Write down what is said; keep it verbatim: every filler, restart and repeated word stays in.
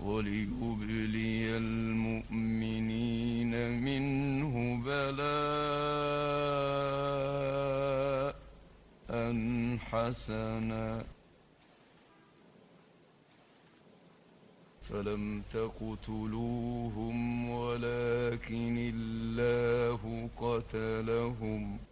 وليبلي المؤمنين منه بلاء حسنا. فلم تقتلوهم ولكن الله قتلهم